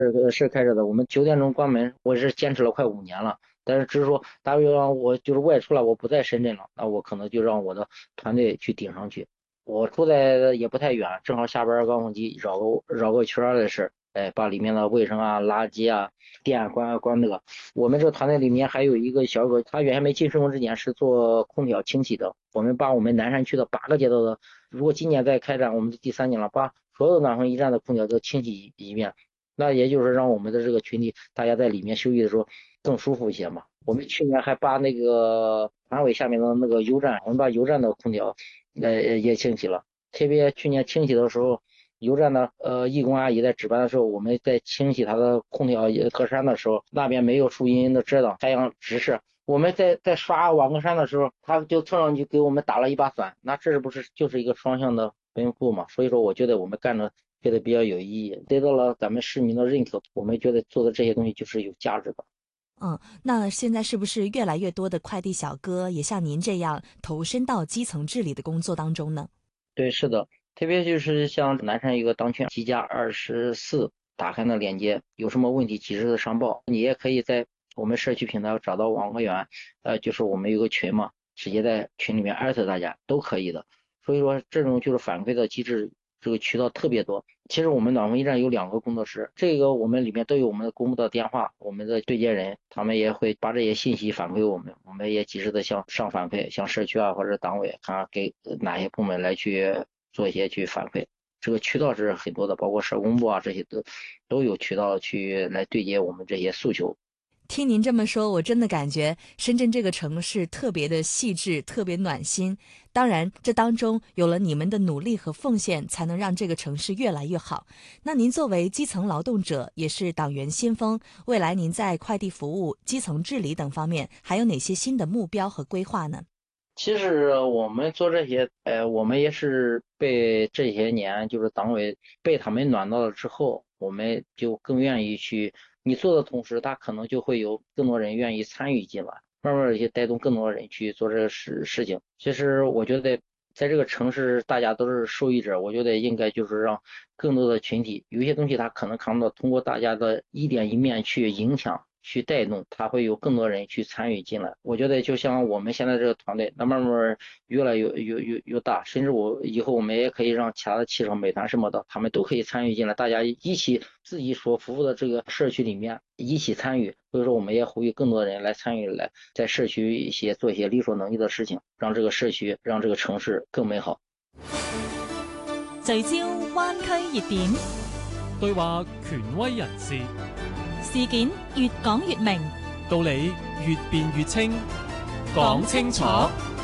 是开着的，我们9点钟关门，我是坚持了快5年了。但是只是说，大约让我就是外出了，我不在深圳了，那我可能就让我的团队去顶上去。我住在的也不太远，正好下班高峰期绕个圈儿的事，哎，把里面的卫生啊、垃圾啊、电关那个。我们这个团队里面还有一个小哥，他原先没进生活之前是做空调清洗的。我们把我们南山区的8个街道的，如果今年再开展，我们第3年了，把所有暖风驿站的空调都清洗一遍。那也就是让我们的这个群体，大家在里面休息的时候更舒服一些嘛。我们去年还把那个团委下面的那个油站，我们把油站的空调也清洗了。特别去年清洗的时候，油站的义工阿姨在值班的时候，我们在清洗她的空调格栅的时候，那边没有树荫的遮挡，太阳直射。我们在刷网格栅的时候，他就凑上去给我们打了一把伞，那这不是就是一个双向的奔赴嘛？所以说，我觉得我们干的觉得比较有意义，得到了咱们市民的认可，我们觉得做的这些东西就是有价值的。 那现在是不是越来越多的快递小哥也像您这样投身到基层治理的工作当中呢？ 对，是的，特别就是像南山一个当圈7+24打开的链接，有什么问题及时的上报。你也可以在我们社区平台找到网管员，就是我们有个群嘛，直接在群里面艾特大家都可以的。所以说这种就是反馈的机制，这个渠道特别多。其实我们暖风驿站有2个工作室，这个我们里面都有我们的公布的电话，我们的对接人，他们也会把这些信息反馈我们，我们也及时的向上反馈，向社区啊或者党委看给哪些部门来去做一些去反馈。这个渠道是很多的，包括社工部啊这些都有渠道去来对接我们这些诉求。 听您这么说，我真的感觉深圳这个城市特别的细致，特别暖心。当然，这当中有了你们的努力和奉献，才能让这个城市越来越好。那您作为基层劳动者，也是党员先锋，未来您在快递服务、基层治理等方面，还有哪些新的目标和规划呢？ 其实我们做这些，我们也是被这些年就是党委被他们暖到了之后，我们就更愿意去。你做的同时，他可能就会有更多人愿意参与进来，慢慢的也带动更多人去做这个事情。其实我觉得，在这个城市，大家都是受益者，我觉得应该就是让更多的群体，有一些东西他可能看不到，通过大家的一点一面去影响。去带动，他会有更多人去参与进来。我觉得就像我们现在这个团队，那慢慢越来越大，甚至以后我们也可以让其他的汽车、美团什么的，他们都可以参与进来，大家一起自己所服务的这个社区里面一起参与。所以说，我们也呼吁更多的人来参与，来在社区做一些力所能及的事情，让这个社区、让这个城市更美好。 聚焦灣區熱點， 對話權威人士， 事件越講越明， 道理越辯越清，講清楚。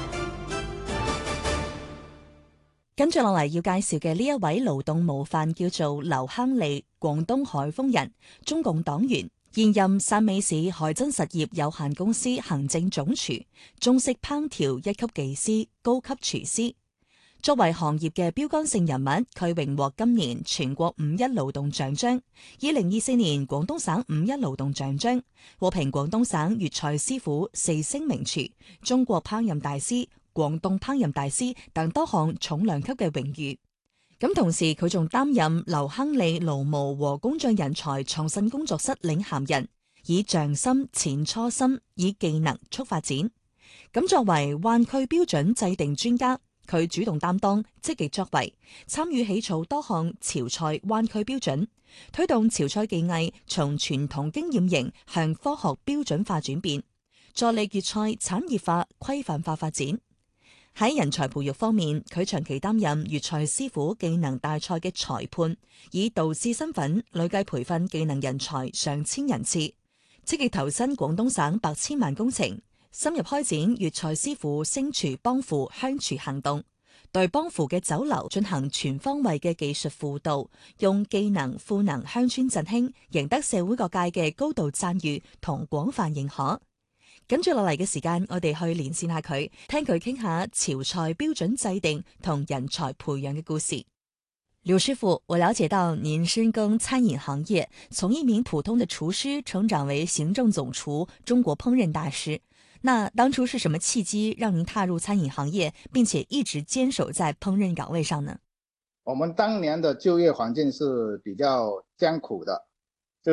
跟住落嚟要介紹嘅呢一位勞動模範叫做劉亨利，廣東海豐人，中共黨員，現任汕尾市海珍實業有限公司行政總廚，中式烹調1級技師、高級廚師。作為行業嘅標杆性人物，佢榮獲今年全國五一勞動獎章、2024年廣東省五一勞動獎章，獲評廣東省粵菜師傅4星名廚、中國烹飪大師、廣東烹飪大師等多項重量級嘅榮譽。咁同時佢仲擔任劉亨利勞務和工匠人才創新工作室領銜人，以匠心踐初心，以技能促發展。咁作為灣區標準制定專家，佢主動擔當，積極作為，參與起草多項潮菜灣區標準，推動潮菜技藝從傳統經驗型向科學標準化轉變，助力粵菜產業化、規範化發展。喺人才培育方面，佢長期擔任粵菜師傅技能大賽嘅裁判，以導師身份累計培訓技能人才上千人次，積極投身廣東省百千萬工程。深入開展粵菜師傅升廚幫扶鄉廚行動，對幫扶嘅酒樓進行全方位嘅技術輔導，用技能賦能鄉村振興，贏得社會各界嘅高度讚譽同廣泛認可。跟住落嚟嘅時間，我哋去連線下佢，聽佢傾下潮菜標準制定同人才培養嘅故事。劉師傅，我了解到您深耕餐飲行業，從一名普通的廚師成長為行政總廚、中國烹飪大師。那當初是什麼契機讓您踏入餐飲行業，並且一直堅守在烹飪崗位上呢？ 我們當年的就業環境是比較艱苦的，